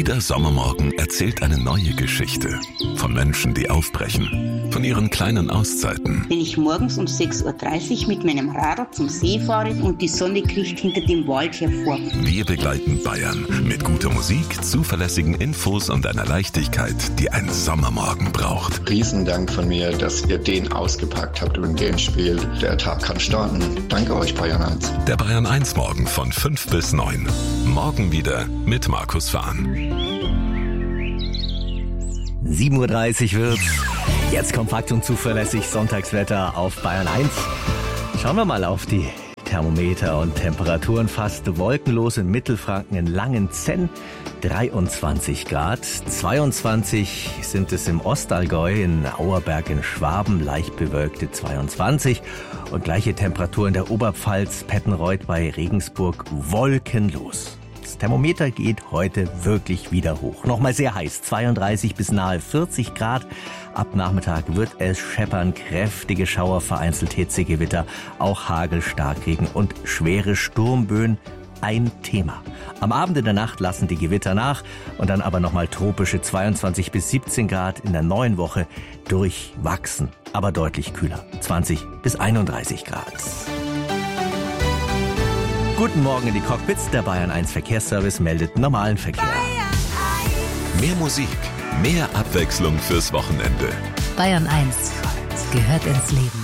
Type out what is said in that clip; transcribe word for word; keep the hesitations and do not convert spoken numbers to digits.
Jeder Sommermorgen erzählt eine neue Geschichte. Von Menschen, die aufbrechen. Von ihren kleinen Auszeiten. Wenn ich morgens um sechs Uhr dreißig mit meinem Radl zum See fahre und die Sonne kriecht hinter dem Wald hervor. Wir begleiten Bayern mit guter Musik, zuverlässigen Infos und einer Leichtigkeit, die ein Sommermorgen braucht. Riesendank von mir, dass ihr den ausgepackt habt und den spielt. Der Tag kann starten. Danke euch, Bayern eins. Der Bayern eins Morgen von fünf bis neun. Morgen wieder mit Markus Fahn. sieben Uhr dreißig wird's. Jetzt kompakt und zuverlässig Sonntagswetter auf Bayern eins. Schauen wir mal auf die Thermometer und Temperaturen. Fast wolkenlos in Mittelfranken, in Langenzenn dreiundzwanzig Grad. zweiundzwanzig sind es im Ostallgäu, in Auerberg in Schwaben, leicht bewölkte zweiundzwanzig. Und gleiche Temperatur in der Oberpfalz, Pettenreuth bei Regensburg, wolkenlos. Das Thermometer geht heute wirklich wieder hoch. Nochmal sehr heiß, zweiunddreißig bis nahe vierzig Grad. Ab Nachmittag wird es scheppern, kräftige Schauer, vereinzelt Hitzegewitter, auch Hagel, Starkregen und schwere Sturmböen ein Thema. Am Abend in der Nacht lassen die Gewitter nach und dann aber nochmal tropische zweiundzwanzig bis siebzehn Grad in der neuen Woche durchwachsen, aber deutlich kühler, zwanzig bis einunddreißig Grad. Guten Morgen in die Cockpits. Der Bayern eins Verkehrsservice meldet normalen Verkehr. Mehr Musik, mehr Abwechslung fürs Wochenende. Bayern eins gehört ins Leben.